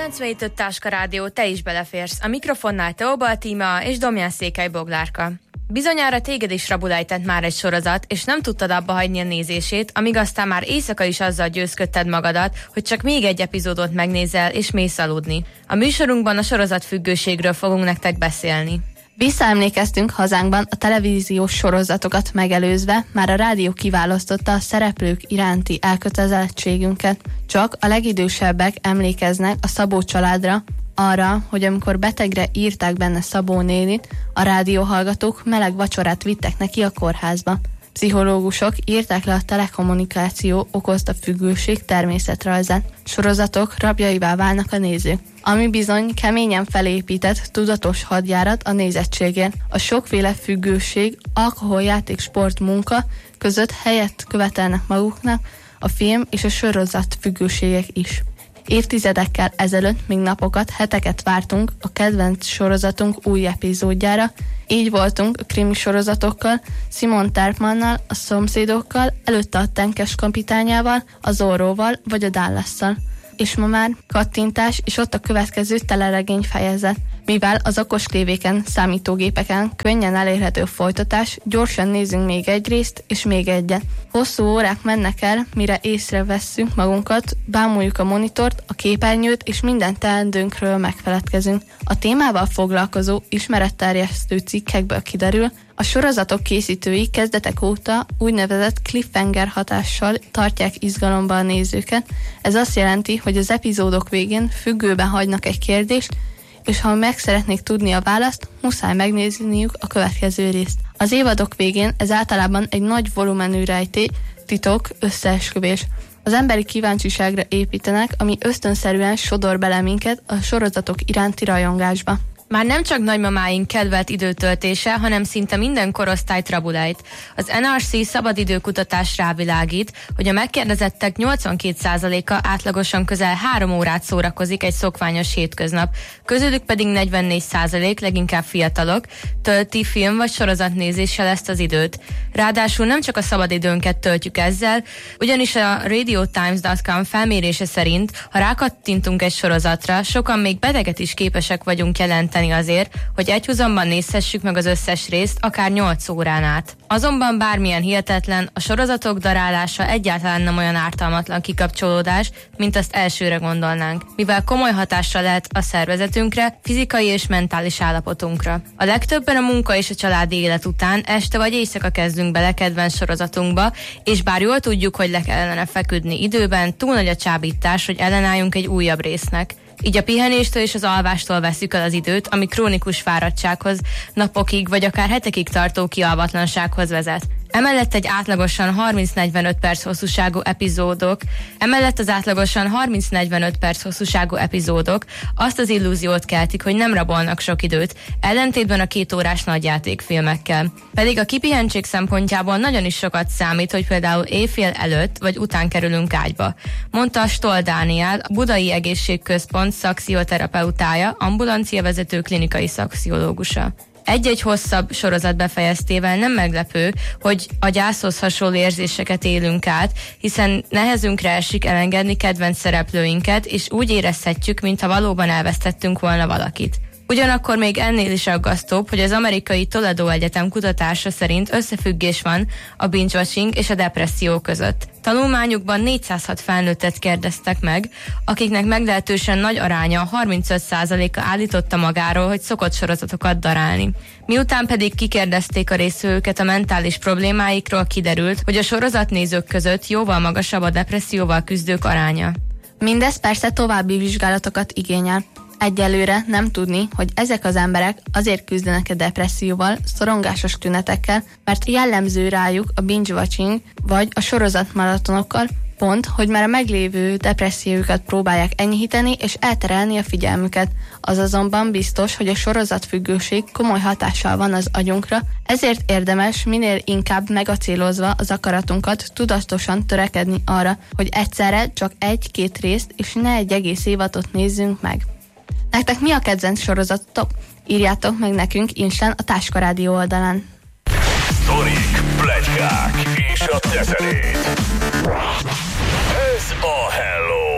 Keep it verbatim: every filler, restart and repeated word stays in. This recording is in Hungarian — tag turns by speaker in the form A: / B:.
A: kilencvenhét öt Táska Rádió, te is beleférsz. A mikrofonnál Teobal Tímea és Domján Székely Boglárka. Bizonyára téged is rabulejtett már egy sorozat, és nem tudtad abba hagyni a nézését, amíg aztán már éjszaka is azzal győzködted magadat, hogy csak még egy epizódot megnézel, és mész aludni. A műsorunkban a sorozatfüggőségről fogunk nektek beszélni.
B: Visszaemlékeztünk hazánkban a televíziós sorozatokat megelőzve, már a rádió kiválasztotta a szereplők iránti elkötelezettségünket. Csak a legidősebbek emlékeznek a Szabó családra, arra, hogy amikor betegre írták benne Szabó nénit, a rádióhallgatók meleg vacsorát vittek neki a kórházba. Pszichológusok írták le a telekommunikáció okozta függőség természetrajzát. Sorozatok rabjaivá válnak a nézők, ami bizony keményen felépített, tudatos hadjárat a nézettségért. A sokféle függőség, alkoholjáték, sport, munka között helyet követelnek maguknak a film és a sorozat függőségek is. Évtizedekkel ezelőtt még napokat, heteket vártunk a kedvenc sorozatunk új epizódjára. Így voltunk a krimi sorozatokkal, Simon Terpmannal, a Szomszédokkal, előtte a Tenkes kapitányával, a Zorróval vagy a Dallasszal. És ma már kattintás, és ott a következő teleregény fejezet. Mivel az okos tévéken, számítógépeken könnyen elérhető folytatás, gyorsan nézzünk még egy részt, és még egyet. Hosszú órák mennek el, mire észrevesszünk magunkat, bámuljuk a monitort, a képernyőt, és minden teendőnkről megfeledkezünk. A témával foglalkozó, ismeretterjesztő cikkekből kiderül, a sorozatok készítői kezdetek óta úgynevezett cliffhanger hatással tartják izgalomba a nézőket. Ez azt jelenti, hogy az epizódok végén függőben hagynak egy kérdést, és ha meg szeretnék tudni a választ, muszáj megnézniük a következő részt. Az évadok végén ez általában egy nagy volumenű rejtély, titok, összeesküvés. Az emberi kíváncsiságra építenek, ami ösztönszerűen sodor bele minket a sorozatok iránti rajongásba.
A: Már nem csak nagymamáink kedvelt időtöltése, hanem szinte minden korosztályt rabulejt. Az en er cé szabadidőkutatás rávilágít, hogy a megkérdezettek nyolcvankét százaléka átlagosan közel három órát szórakozik egy szokványos hétköznap, közülük pedig negyvennégy százalék, leginkább fiatalok, tölti film vagy sorozatnézéssel ezt az időt. Ráadásul nem csak a szabadidőnket töltjük ezzel, ugyanis a radio times dot com felmérése szerint, ha rákattintunk egy sorozatra, sokan még beteget is képesek vagyunk jelenteni azért, hogy egyhuzamban nézhessük meg az összes részt, akár nyolc órán át. Azonban bármilyen hihetetlen, a sorozatok darálása egyáltalán nem olyan ártalmatlan kikapcsolódás, mint azt elsőre gondolnánk, mivel komoly hatással lehet a szervezetünkre, fizikai és mentális állapotunkra. A legtöbben a munka és a családi élet után este vagy éjszaka kezdünk bele kedvenc sorozatunkba, és bár jól tudjuk, hogy le kellene feküdni időben, túl nagy a csábítás, hogy ellenálljunk egy újabb résznek. Így a pihenéstől és az alvástól veszük el az időt, ami krónikus fáradtsághoz, napokig vagy akár hetekig tartó kialvatlansághoz vezet. Emellett egy átlagosan harminc-negyvenöt perc hosszúságú epizódok, emellett az átlagosan harminc-negyvenöt perc hosszúságú epizódok azt az illúziót keltik, hogy nem rabolnak sok időt, ellentétben a két órás nagyjátékfilmekkel. Pedig a kipihentség szempontjából nagyon is sokat számít, hogy például éjfél előtt vagy után kerülünk ágyba, mondta Stoll Dániel, a Budai Egészségközpont szakszioterapeutája, ambulanciavezető klinikai szakszológusa. Egy-egy hosszabb sorozat befejeztével nem meglepő, hogy a gyászhoz hasonló érzéseket élünk át, hiszen nehezünkre esik elengedni kedvenc szereplőinket, és úgy érezhetjük, mintha valóban elvesztettünk volna valakit. Ugyanakkor még ennél is aggasztóbb, hogy az amerikai Toledo Egyetem kutatása szerint összefüggés van a binge-watching és a depresszió között. Tanulmányukban négyszázhat felnőttet kérdeztek meg, akiknek meglehetősen nagy aránya, harmincöt százaléka állította magáról, hogy szokott sorozatokat darálni. Miután pedig kikérdezték a résztvevőket a mentális problémáikról, kiderült, hogy a sorozatnézők között jóval magasabb a depresszióval küzdők aránya.
B: Mindez persze további vizsgálatokat igényel. Egyelőre nem tudni, hogy ezek az emberek azért küzdenek a depresszióval, szorongásos tünetekkel, mert jellemző rájuk a binge-watching vagy a sorozatmaratonokkal, pont, hogy már a meglévő depressziójukat próbálják enyhíteni és elterelni a figyelmüket. Az azonban biztos, hogy a sorozatfüggőség komoly hatással van az agyunkra, ezért érdemes minél inkább megacélozva az akaratunkat tudatosan törekedni arra, hogy egyszerre csak egy-két részt és ne egy egész évadot nézzünk meg. Nektek mi a kedvenc sorozatok? Írjátok meg nekünk Instán a Táska Rádió oldalán.
C: Sztorik, pletykák és a teszerét.